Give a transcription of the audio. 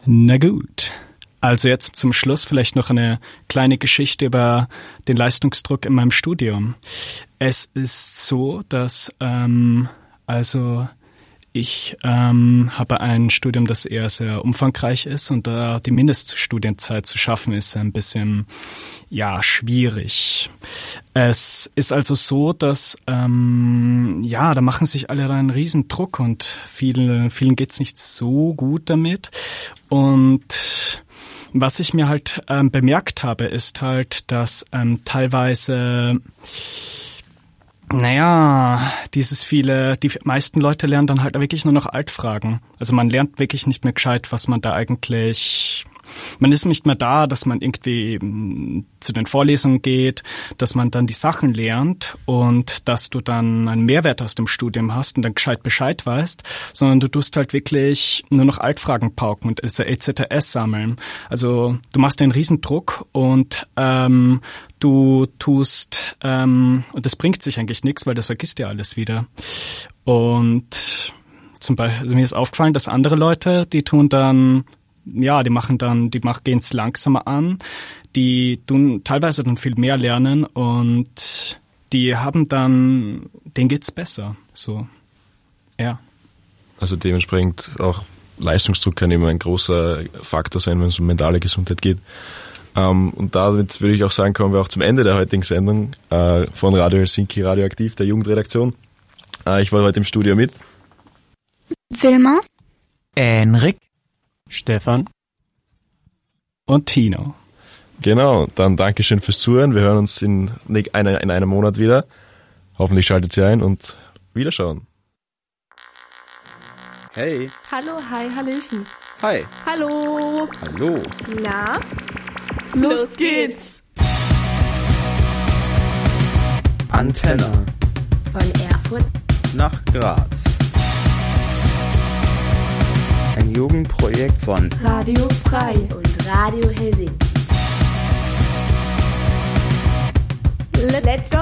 Na gut. Also jetzt zum Schluss vielleicht noch eine kleine Geschichte über den Leistungsdruck in meinem Studium. Es ist so, dass ich habe ein Studium, das eher sehr umfangreich ist und da die Mindeststudienzeit zu schaffen ist ein bisschen schwierig. Es ist also so, dass da machen sich alle einen riesen Druck und vielen geht's nicht so gut damit. Und was ich mir halt bemerkt habe, ist halt, dass teilweise die meisten Leute lernen dann halt wirklich nur noch Altfragen. Also man lernt wirklich nicht mehr gescheit, was man da eigentlich... Man ist nicht mehr da, dass man irgendwie zu den Vorlesungen geht, dass man dann die Sachen lernt und dass du dann einen Mehrwert aus dem Studium hast und dann gescheit Bescheid weißt, sondern du tust halt wirklich nur noch Altfragen pauken und EZTS sammeln. Also du machst einen Riesendruck und du tust, und das bringt sich eigentlich nichts, weil das vergisst ja alles wieder. Und zum Beispiel, also mir ist aufgefallen, dass andere Leute, die gehen es langsamer an, die tun teilweise dann viel mehr lernen und denen geht's besser, so, ja. Also dementsprechend auch Leistungsdruck kann immer ein großer Faktor sein, wenn es um mentale Gesundheit geht. Und damit würde ich auch sagen, kommen wir auch zum Ende der heutigen Sendung von Radio Helsinki Radioaktiv, der Jugendredaktion. Ich war heute im Studio mit Wilma, Enrik, Stefan und Tino. Genau, dann Dankeschön fürs Zuhören. Wir hören uns in einem Monat wieder. Hoffentlich schaltet ihr ein und Wiederschauen. Hey. Hallo, hi, hallöchen. Hi. Hallo. Hallo. Na? Los geht's. Antenne. Von Erfurt Nach Graz. Ein Jugendprojekt von Radio Frei und Radio Helsinki. Let's go.